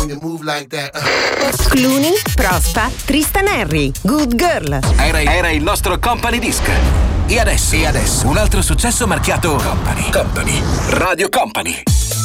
when you move like that. Clooney, Prospa, Tristan Henry, Good Girl. Era il nostro Company Disc. E adesso un altro successo marchiato Company. Radio Company.